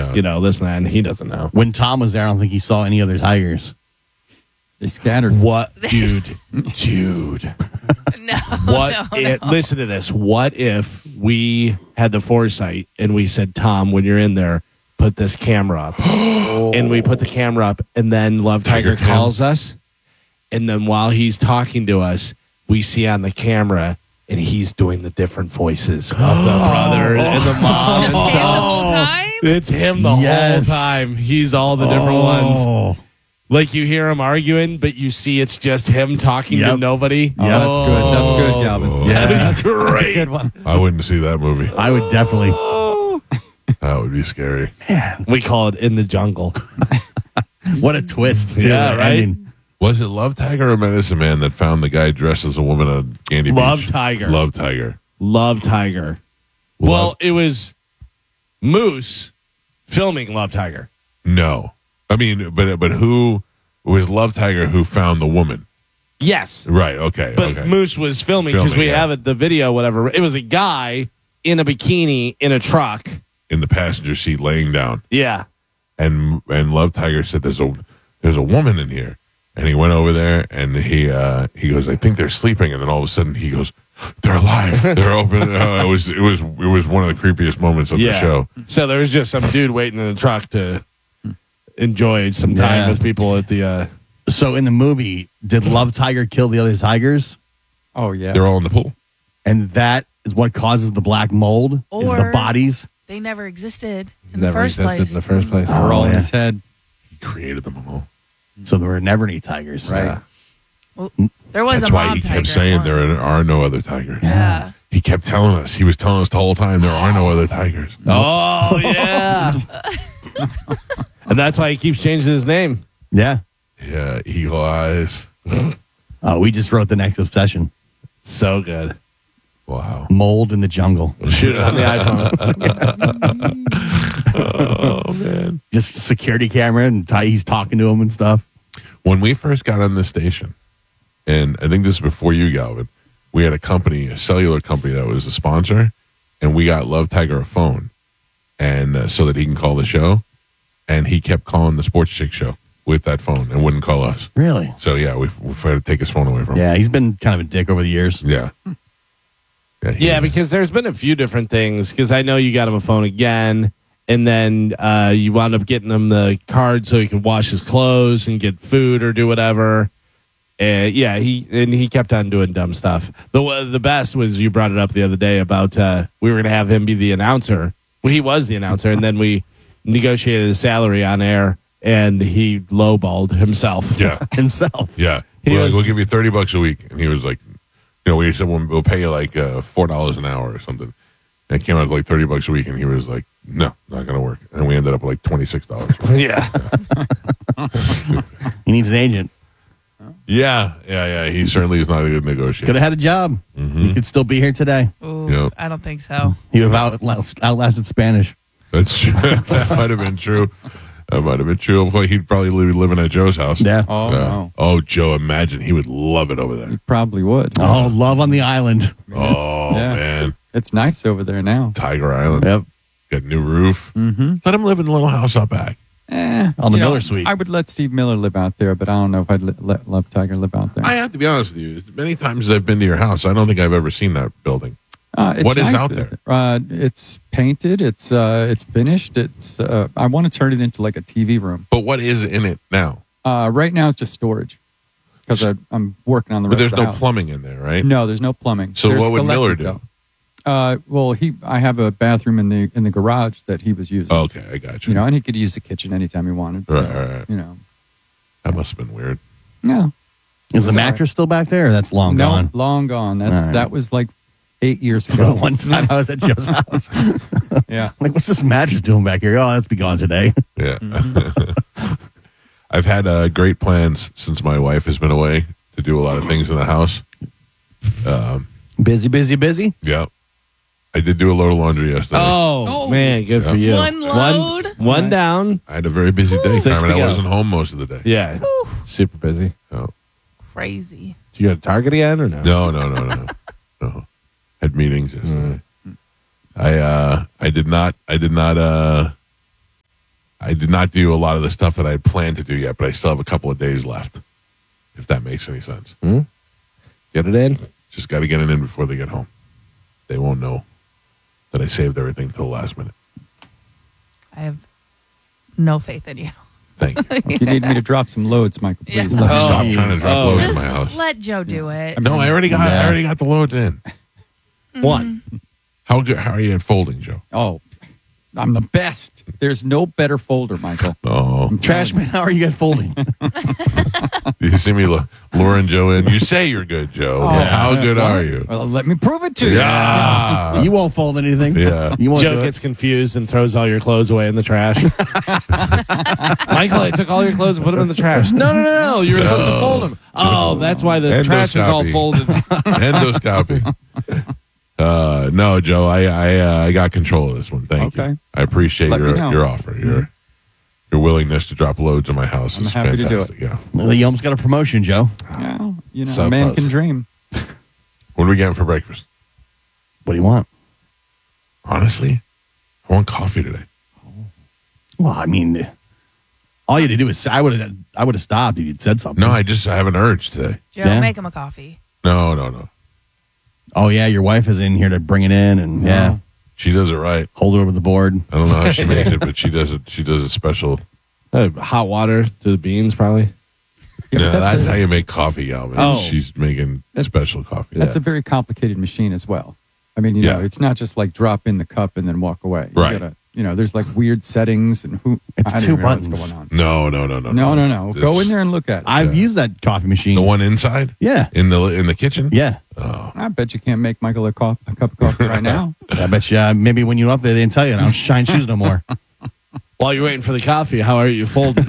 this and that, and he doesn't know. When Tom was there, I don't think he saw any other tigers. They scattered. What, dude? No. Listen to this. What if we had the foresight and we said, Tom, when you're in there, put this camera up, and we put the camera up, and then Love Tiger calls us, and then while he's talking to us, we see on the camera, and he's doing the different voices of the brother and the mom. Just him the whole time? It's him the whole time. He's all the different ones. Like you hear him arguing, but you see it's just him talking to nobody. Yeah, that's good. That's good, Galvin. Yeah, that's great. That's a good one. I wouldn't see that movie. I would definitely. That would be scary. Man, We call it In the Jungle. what a twist! Too. Yeah, right? I mean, Was it Love Tiger or Medicine Man that found the guy dressed as a woman on Candy Beach? Love Tiger. Love Tiger. Love Tiger. Well, it was Moose filming Love Tiger. No. I mean, but who was Love Tiger who found the woman? Yes. Right, okay. But okay. Moose was filming because we yeah. have it, the video, whatever. It was a guy in a bikini in a truck. In the passenger seat laying down. Yeah. And Love Tiger said there's a woman in here. And he went over there and he goes, I think they're sleeping, and then all of a sudden he goes, they're alive. They're open. It was one of the creepiest moments of the show. So there was just some dude waiting in the truck to enjoy some time with people at the so in the movie, did Love Tiger kill the other tigers? Oh, yeah. They're all in the pool. And that is what causes the black mold? Is the Or- bodies? They never existed in never the first existed place. in the first place. They're all in yeah. his head. He created them all. So there were never any tigers. Right. Yeah. Well, there was That's a why mom he tiger kept saying once. there are no other tigers. Yeah. He kept telling us. He was telling us the whole time there are no other tigers. Oh, yeah. And that's why he keeps changing his name. Yeah. Yeah, eagle eyes. We just wrote the next obsession. So good. Wow. Mold in the jungle. Shoot it on the iPhone. Oh, man. Just a security camera and he's talking to him and stuff. When we first got on the station, and I think this is before you, Galvin, we had a cellular company that was a sponsor, and we got Love Tiger a phone, and so that he can call the show, and he kept calling the Sports Chick show with that phone and wouldn't call us. Really? So, yeah, we've had to take his phone away from him. Yeah, he's been kind of a dick over the years. Yeah. Yeah, because there's been a few different things. Because I know you got him a phone again, and then you wound up getting him the card so he could wash his clothes and get food or do whatever. Yeah, he kept on doing dumb stuff. The best was you brought it up the other day about we were going to have him be the announcer. Well, he was the announcer, and then we negotiated his salary on air, and he lowballed himself. Yeah. Himself. Yeah. He We're like, was- we'll give you $30 a week. And he was like, we said we'll pay you like $4 an hour or something. And it came out to like $30 a week. And he was like, no, not going to work. And we ended up with like $26. Yeah. He needs an agent. Yeah. He certainly is not a good negotiator. Could have had a job. He could still be here today. Ooh, Yep. I don't think so. He would have outlasted Spanish. That's true. That might have been true. Well, he'd probably be living at Joe's house. Yeah. Oh, no. Oh, Joe, imagine. He would love it over there. You probably would. Oh, love on the island. Oh, yeah. man. It's nice over there now. Tiger Island. Yep. Got a new roof. Mm-hmm. Let him live in the little house out back. On the Miller Suite. I would let Steve Miller live out there, but I don't know if I'd let Love Tiger live out there. I have to be honest with you. As many times as I've been to your house, I don't think I've ever seen that building. It's What is nice out there? It's painted. It's finished. It's. I want to turn it into like a TV room. But what is in it now? Right now, it's just storage because I'm working on the. But rest there's of the no house. plumbing in there, right? No, there's no plumbing. So There's what would Miller electric, do? Well, I have a bathroom in the garage that he was using. Okay, I got you. And he could use the kitchen anytime he wanted. Right. You know. That must have been weird. No. Is the mattress still back there? Or that's long No, gone. long gone. All right. That was like 8 years So ago. one time I was at Joe's house. Yeah. Like, what's this mattress doing back here? Oh, that's be gone today. Yeah. I've had great plans since my wife has been away to do a lot of things in the house. Busy. Yeah. I did do a load of laundry yesterday. Oh, man, good for you. One load? One down. I had a very busy day, 6 Carmen. to I go. wasn't home most of the day. Yeah. Super busy. Oh. Crazy. Did you go to Target again or no? No. Had meetings yesterday. I did not I did not do a lot of the stuff that I had planned to do yet, but I still have a couple of days left, if that makes any sense. Get it in. Just got to get it in before they get home. They won't know that I saved everything till the last minute. I have no faith in you. Thank you. If you need me to drop some loads, Michael, please Yeah. let me know. Stop trying to drop loads in Just my house. let Joe do it. No, I already got the loads in. One. How are you at folding, Joe? Oh, I'm the best. There's no better folder, Michael. Oh, Trash man, how are you guys folding? you see me luring Joe in. You say you're good, Joe. Oh, How good well, are you? Well, let me prove it to you. Yeah. You won't fold anything. Yeah. You won't Joe do it. gets confused and throws all your clothes away in the trash. Michael, I took all your clothes and put them in the trash. No. You were supposed to fold them. Oh, that's why the trash is all Endoscopy. folded. Endoscopy. No, Joe, I got control of this one. Thank you. Okay. I appreciate Let me know. your offer. Your willingness to drop loads in my house. I'm is happy to do it. fantastic. Yeah. Well, you almost got a promotion, Joe. Yeah, you know, So a man close. can dream. What are we getting for breakfast? What do you want? Honestly, I want coffee today. Well, I mean, all you had to do is I would have stopped if you'd said something. No, I have an urge today. Joe, Yeah. make him a coffee. No. Oh yeah, your wife is in here to bring it in, and yeah, She does it right. hold it over the board. I don't know how she makes it, but she does it. She does it special. Hot water to the beans, probably. Yeah, No, but that's a- how you make coffee, Galvin. Oh. She's making special coffee. That's a very complicated machine as well. I mean, you know, Yeah. it's not just like drop in the cup and then walk away. Right. There's like weird settings and It's I don't two even know what's buttons. going on. No. No. Go in there and look at it. I've used that coffee machine. The one inside Yeah, in the kitchen. yeah. I bet you can't make Michael a cup of coffee right now. I bet you maybe when you're up there, they didn't tell you. I don't shine shoes no more. While you're waiting for the coffee, how are you folding?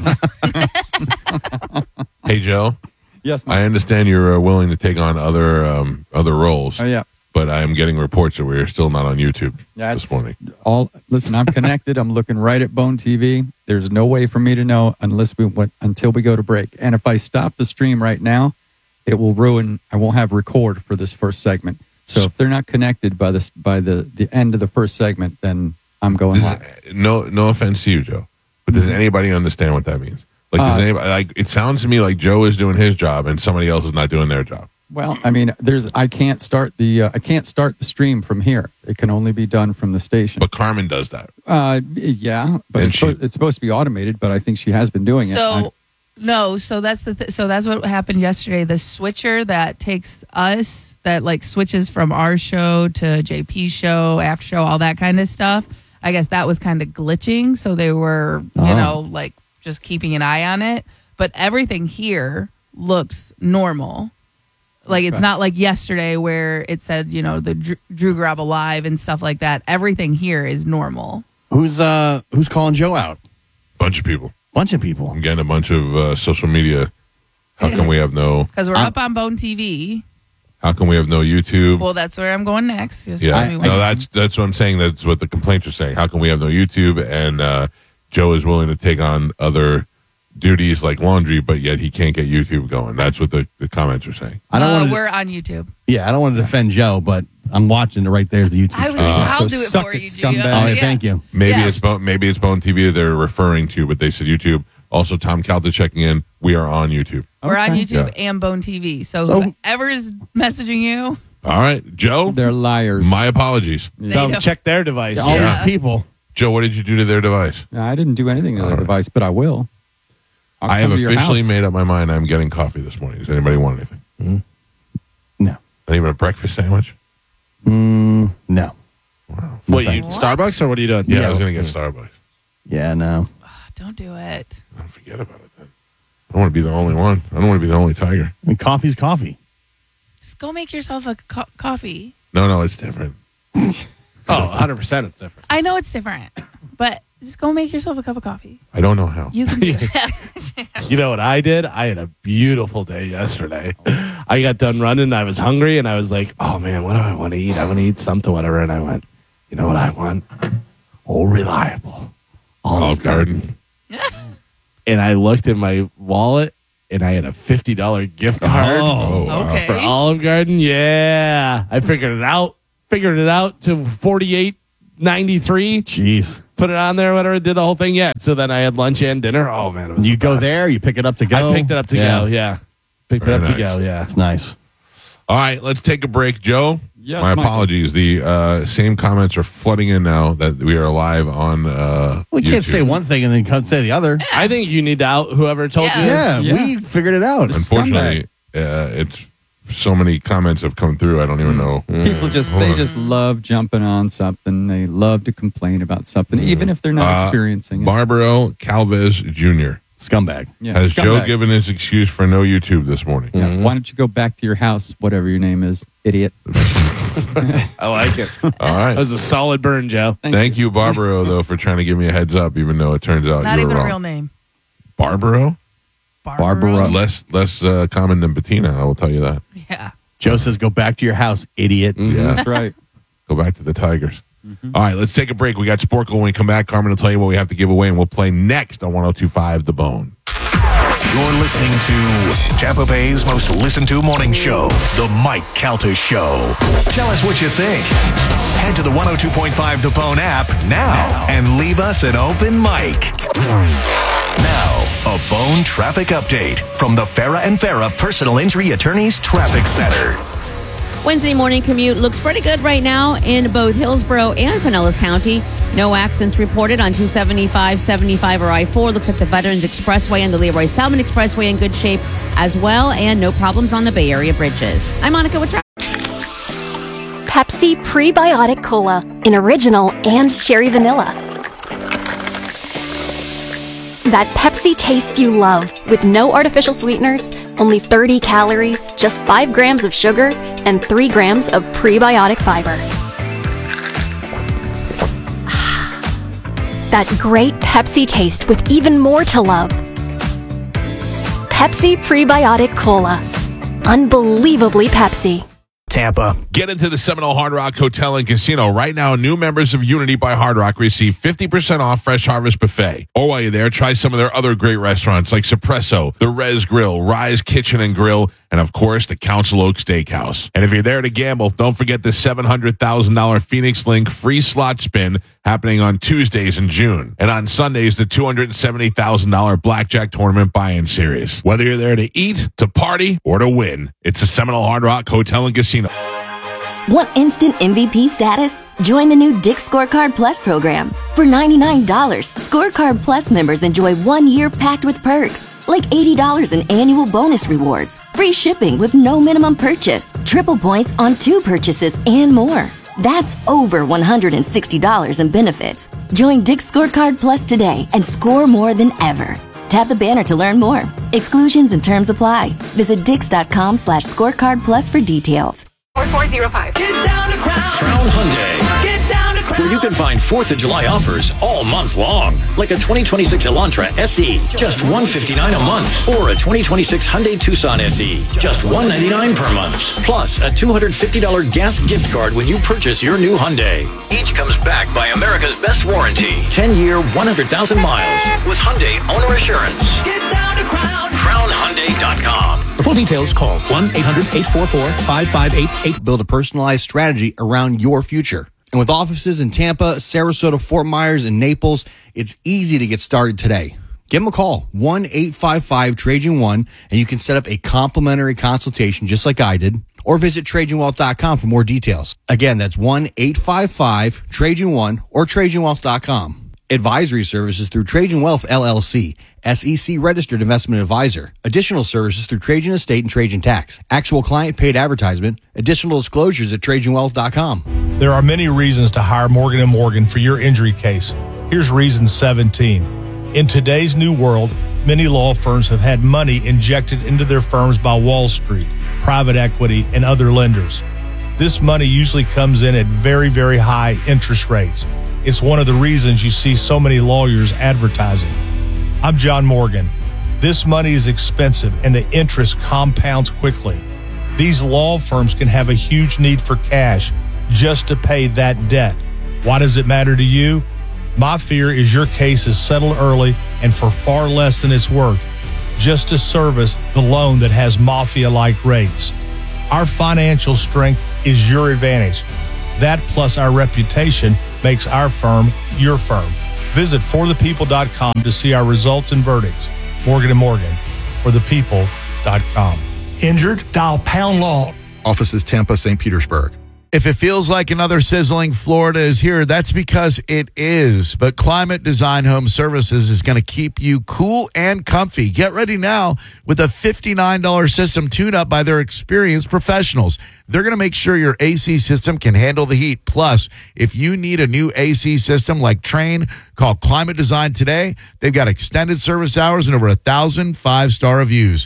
Hey Joe, Yes, I Michael. understand you're willing to take on other roles, Oh, yeah. but I am getting reports that we're still not on YouTube Yeah, this it's morning. Listen, I'm connected. I'm looking right at Bone TV. There's no way for me to know until we go to break. And if I stop the stream right now, it will ruin. I won't have record for this first segment. So if they're not connected by the end of the first segment, then I'm going Does, live. no offense to you, Joe, but does anybody understand what that means? Like, does anybody like? It sounds to me like Joe is doing his job and somebody else is not doing their job. Well, I mean, I can't start the stream from here. It can only be done from the station. But Carmen does that. Yeah, but And it's supposed to be automated. But I think she has been doing it. So that's so that's what happened yesterday. The switcher that takes us, that like switches from our show to JP's show, after show, all that kind of stuff. I guess that was kind of glitching. So they were, like just keeping an eye on it. But everything here looks normal. Like it's not like yesterday where it said, the Drew Grab Alive and stuff like that. Everything here is normal. Who's calling Joe out? Bunch of people. Bunch of people. I'm getting a bunch of social media. How come we have no? Because we're up on Bone TV. How come we have no YouTube? Well, that's where I'm going next. Just Yeah, tell me no, when. that's what I'm saying. That's what the complaints are saying. How come we have no YouTube? And Joe is willing to take on other duties like laundry, but yet he can't get YouTube going. That's what the comments are saying. I don't want to. We're on YouTube. Yeah, I don't want to defend Joe, but I'm watching it right there's the YouTube. I was stream. like, I'll so do it suck for it, you, scumbag. Gio. Oh, yeah, thank you. Maybe Yeah. it's Bone TV they're referring to, but they said YouTube. Also, Tom Calta checking in. We are on YouTube. We're on Okay. YouTube and Bone TV. So whoever's messaging you, All right, Joe. They're liars. My apologies, they Tell them don't- check their device. All Yeah. these people. Joe. What did you do to their device? I didn't do anything to the device, but I will. I'll I have come to your officially house. made up my mind. I'm getting coffee this morning. Does anybody want anything? No. Not even a breakfast sandwich? No. Wow. What, you What? Starbucks or what are you doing? Yeah, I was going to get Starbucks. Yeah, no. don't do it. Don't forget about it then. I don't want to be the only one. I don't want to be the only tiger. I mean, coffee's coffee. Just go make yourself a coffee. No, it's different. Oh, 100% it's different. I know it's different, but just go make yourself a cup of coffee. I don't know how. You can do it. You know what I did? I had a beautiful day yesterday. I got done running. I was hungry, and I was like, "Oh man, what do I want to eat? I want to eat something, whatever." And I went, "You know what I want? Old Reliable, Olive Garden. And I looked in my wallet, and I had a $50 gift card Oh, wow. Okay. for Olive Garden. Yeah, I figured it out. Figured it out to $48.93. Jeez. put it on there, whatever, did the whole thing. Yeah. So then I had lunch and dinner. Oh, man. It was You the go best. there, you pick it up to go. I picked it up to go. Yeah. Picked Very it up to nice. go. Yeah. That's nice. All right, let's take a break, Joe. Yes, my Michael. apologies. The same comments are flooding in now that we are live on. We can't YouTube. say one thing and then can't say the other. I think you need to out whoever told Yeah. you. Yeah, Yeah. we figured it out. Unfortunately, it's so many comments have come through. I don't even know. People they just love jumping on something. They love to complain about something, even if they're not experiencing it. Barbaro Calvez Jr. Scumbag. Yeah, Has Joe scumbag. given his excuse for no YouTube this morning? Yeah, why don't you go back to your house, whatever your name is, idiot? I like it. All right. That was a solid burn, Joe. Thank you, Barbaro, though, for trying to give me a heads up, even though it turns out Not you were even wrong. a real name. Barbaro? Barbara. Less common than Bettina, I will tell you that. Yeah. Joe says, go back to your house, idiot. Yeah. That's right. Go back to the Tigers. All right, let's take a break. We got Sporkle when we come back. Carmen will tell you what we have to give away, and we'll play next on 102.5 The Bone. You're listening to Tampa Bay's most listened to morning show, The Mike Calta Show. Tell us what you think. Head to the 102.5 The Bone app now and leave us an open mic. Now, a Bone traffic update from the Farah and Farah Personal Injury Attorneys Traffic Center. Wednesday morning commute looks pretty good right now in both Hillsborough and Pinellas County. No accidents reported on 275, 75, or I-4. Looks like the Veterans Expressway and the Leroy Salmon Expressway in good shape as well, and no problems on the Bay Area bridges. I'm Monica with traffic. Pepsi Prebiotic Cola in original and cherry vanilla. That Pepsi taste you love with no artificial sweeteners, only 30 calories, just 5 grams of sugar, and 3 grams of prebiotic fiber. That great Pepsi taste with even more to love. Pepsi Prebiotic Cola. Unbelievably Pepsi. Tampa. Get into the Seminole Hard Rock Hotel and Casino. Right now, new members of Unity by Hard Rock receive 50% off Fresh Harvest Buffet. Or while you're there, try some of their other great restaurants like Suppresso, The Res Grill, Rise Kitchen and Grill, and of course, the Council Oak Steakhouse. And if you're there to gamble, don't forget the $700,000 Phoenix Link free slot spin happening on Tuesdays in June. And on Sundays, the $270,000 Blackjack Tournament buy-in series. Whether you're there to eat, to party, or to win, it's the Seminole Hard Rock Hotel and Casino. Want instant MVP status? Join the new Dick's Scorecard Plus program. For $99, Scorecard Plus members enjoy 1 year packed with perks, like $80 in annual bonus rewards, free shipping with no minimum purchase, triple points on 2 purchases, and more. That's over $160 in benefits. Join Dick's Scorecard Plus today and score more than ever. Tap the banner to learn more. Exclusions and terms apply. Visit dix.com/scorecard plus for details. 4405. Get down to Crown Hyundai. Get down to Crown. Where you can find 4th of July offers all month long. Like a 2026 Elantra SE, just $159 a month. Or a 2026 Hyundai Tucson SE, just $199 per month. Plus a $250 gas gift card when you purchase your new Hyundai. Each comes backed by America's best warranty. 10-year, 100,000 miles with Hyundai Owner Assurance. Get down to Crown. CrownHyundai.com. For full details, call 1-800-844-5588. Build a personalized strategy around your future. And with offices in Tampa, Sarasota, Fort Myers, and Naples, it's easy to get started today. Give them a call, 1-855-TRAJAN1, and you can set up a complimentary consultation just like I did, or visit TrajanWealth.com for more details. Again, that's 1-855-TRAJAN1 or TrajanWealth.com. Advisory services through Trajan Wealth, LLC, SEC registered investment advisor. Additional services through Trajan Estate and Trajan Tax. Actual client paid advertisement. Additional disclosures at TrajanWealth.com. There are many reasons to hire Morgan & Morgan for your injury case. Here's reason 17. In today's new world, many law firms have had money injected into their firms by Wall Street, private equity, and other lenders. This money usually comes in at very, very high interest rates. It's one of the reasons you see so many lawyers advertising. I'm John Morgan. This money is expensive and the interest compounds quickly. These law firms can have a huge need for cash just to pay that debt. Why does it matter to you? My fear is your case is settled early and for far less than it's worth, just to service the loan that has mafia-like rates. Our financial strength is your advantage. That plus our reputation makes our firm your firm. Visit forthepeople.com to see our results and verdicts. Morgan & Morgan, forthepeople.com. Injured? Dial pound law. Offices Tampa, St. Petersburg. If it feels like another sizzling Florida is here, that's because it is. But Climate Design Home Services is going to keep you cool and comfy. Get ready now with a $59 system tune-up by their experienced professionals. They're going to make sure your AC system can handle the heat. Plus, if you need a new AC system like Trane, call Climate Design today. They've got extended service hours and over 1,000 five-star reviews.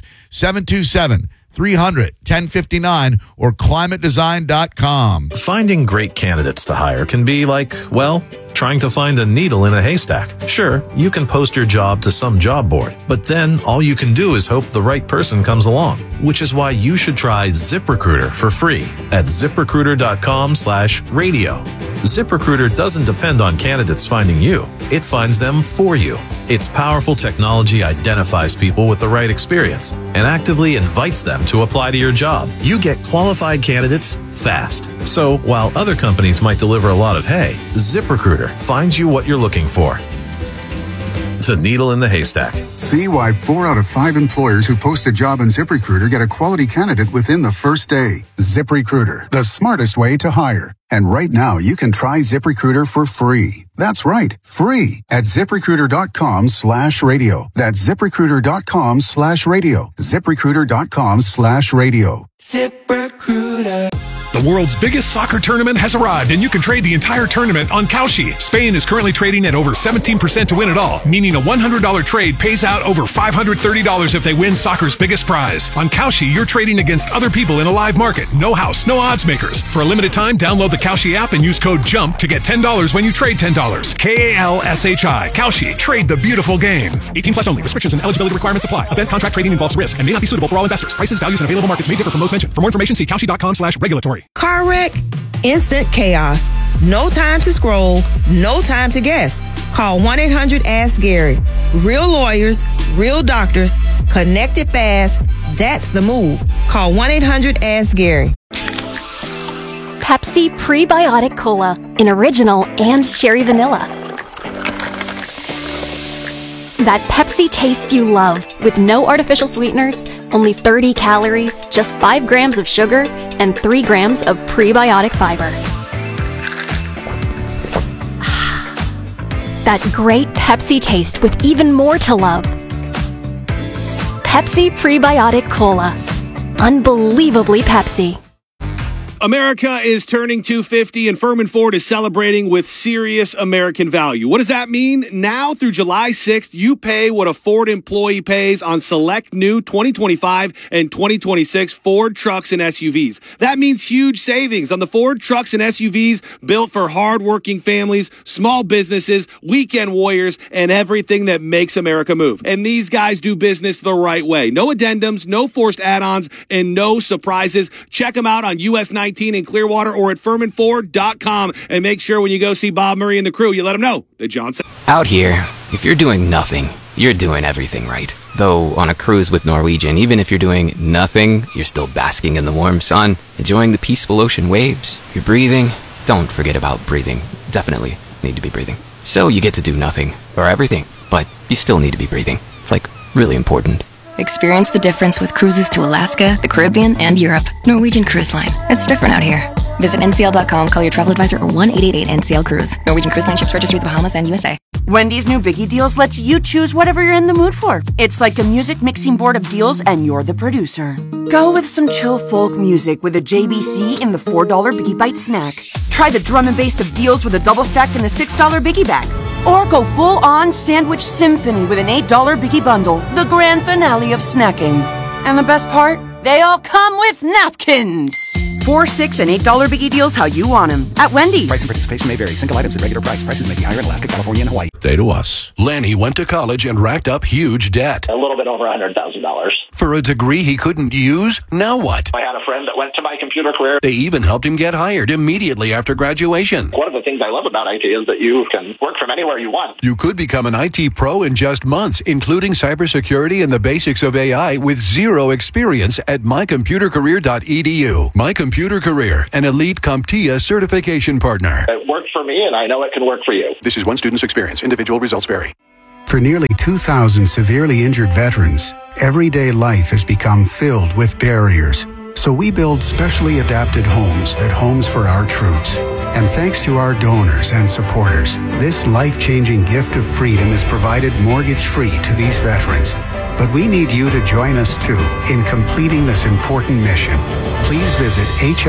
727-300-1059 or climatedesign.com. Finding great candidates to hire can be like, well, trying to find a needle in a haystack. Sure, you can post your job to some job board, but then all you can do is hope the right person comes along, which is why you should try ZipRecruiter for free at ZipRecruiter.com/radio. ZipRecruiter doesn't depend on candidates finding you. It finds them for you. Its powerful technology identifies people with the right experience and actively invites them to apply to your job. You get qualified candidates fast. So while other companies might deliver a lot of hay, ZipRecruiter finds you what you're looking for. The needle in the haystack. See why 4 out of 5 employers who post a job on ZipRecruiter get a quality candidate within the first day. ZipRecruiter, the smartest way to hire. And right now, you can try ZipRecruiter for free. That's right, free at ZipRecruiter.com/radio. That's ZipRecruiter.com/radio. ZipRecruiter.com/radio. ZipRecruiter. The world's biggest soccer tournament has arrived, and you can trade the entire tournament on Kalshi. Spain is currently trading at over 17% to win it all, meaning a $100 trade pays out over $530 if they win soccer's biggest prize. On Kalshi, you're trading against other people in a live market. No house, no odds makers. For a limited time, download the Kalshi app and use code JUMP to get $10 when you trade $10. KALSHI. Kalshi. Trade the beautiful game. 18 plus only. Restrictions and eligibility requirements apply. Event contract trading involves risk and may not be suitable for all investors. Prices, values, and available markets may differ from those mentioned. For more information, see Kalshi.com/regulatory. Car wreck? Instant chaos. No time to scroll. No time to guess. Call 1-800-ASK-GARY. Real lawyers, real doctors, connected fast. That's the move. Call 1-800-ASK-GARY. Pepsi Prebiotic Cola in original and cherry vanilla. That Pepsi taste you love with no artificial sweeteners, only 30 calories, just 5 grams of sugar, and 3 grams of prebiotic fiber. That great Pepsi taste with even more to love. Pepsi Prebiotic Cola. Unbelievably Pepsi. America is turning 250 and Furman Ford is celebrating with serious American value. What does that mean? Now through July 6th, you pay what a Ford employee pays on select new 2025 and 2026 Ford trucks and SUVs. That means huge savings on the Ford trucks and SUVs built for hardworking families, small businesses, weekend warriors, and everything that makes America move. And these guys do business the right way. No addendums, no forced add-ons, and no surprises. Check them out on US 19 in Clearwater or at FurmanFord.com, and make sure when you go see Bob Murray and the crew, you let them know that John said. Out here, if you're doing nothing, you're doing everything right. Though on a cruise with Norwegian, even if you're doing nothing, you're still basking in the warm sun, enjoying the peaceful ocean waves. You're breathing. Don't forget about breathing. Definitely need to be breathing. So you get to do nothing or everything, but you still need to be breathing. It's like really important. Experience the difference with cruises to Alaska, the Caribbean, and Europe. Norwegian Cruise Line. It's different out here. Visit ncl.com, call your travel advisor, or 1-888-NCL-CRUISE. Norwegian Cruise Line ships registry the Bahamas and USA. Wendy's new Biggie Deals lets you choose whatever you're in the mood for. It's like a music mixing board of deals, and you're the producer. Go with some chill folk music with a JBC in the $4 Biggie Bite snack. Try the drum and bass of deals with a double stack in the $6 Biggie Bag. Or go full-on sandwich symphony with an $8 Biggie Bundle, the grand finale of snacking. And the best part? They all come with napkins. $4, $6, and $8 Biggie Deals how you want them at Wendy's. Price and participation may vary. Single items at regular price. Prices may be higher in Alaska, California, and Hawaii. Say to us. Lanny went to college and racked up huge debt. A little bit over $100,000. For a degree he couldn't use? Now what? I had a friend that went to my computer career. They even helped him get hired immediately after graduation. One of the things I love about IT is that you can work from anywhere you want. You could become an IT pro in just months, including cybersecurity and the basics of AI with zero experience at mycomputercareer.edu. Computer Career, an elite CompTIA certification partner. It worked for me, and I know it can work for you. This is one student's experience. Individual results vary. For nearly 2,000 severely injured veterans, everyday life has become filled with barriers. So we build specially adapted homes at Homes for Our Troops. And thanks to our donors and supporters, this life-changing gift of freedom is provided mortgage-free to these veterans. But we need you to join us too in completing this important mission. Please visit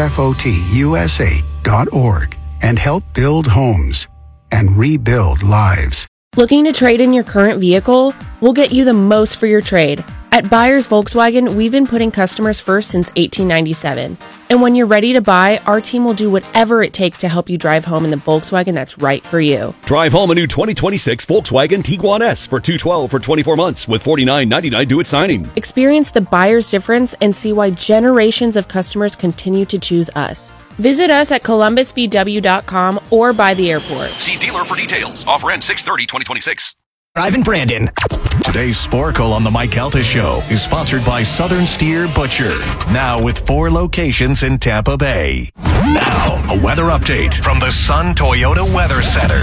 hfotusa.org and help build homes and rebuild lives. Looking to trade in your current vehicle? We'll get you the most for your trade. At Buyers Volkswagen, we've been putting customers first since 1897. And when you're ready to buy, our team will do whatever it takes to help you drive home in the Volkswagen that's right for you. Drive home a new 2026 Volkswagen Tiguan S for $212 for 24 months with $49.99 due at signing. Experience the buyer's difference and see why generations of customers continue to choose us. Visit us at columbusvw.com or by the airport. See dealer for details. Offer ends 6/30/2026. Ivan Brandon. Today's Sporkle on the Mike Calta Show is sponsored by Southern Steer Butcher. Now with 4 locations in Tampa Bay. Now, a weather update from the Sun Toyota Weather Center.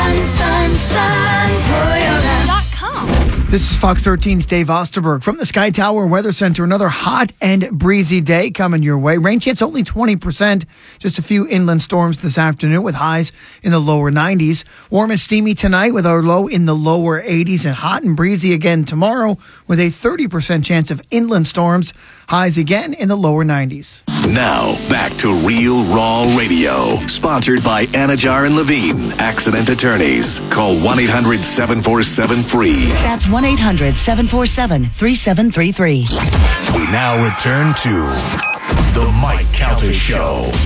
Toyota.com. This is Fox 13's Dave Osterberg from the Sky Tower Weather Center. Another hot and breezy day coming your way. Rain chance only 20%. Just a few inland storms this afternoon with highs in the lower 90s. Warm and steamy tonight with our low in the lower 80s, and hot and breezy again tomorrow with a 30% chance of inland storms. Highs again in the lower 90s. Now, back to Real Raw Radio. Sponsored by Anajar and Levine, accident attorneys. Call 1-800-747-FREE. That's 1-800-747-3733. We now return to The Mike Calta Show.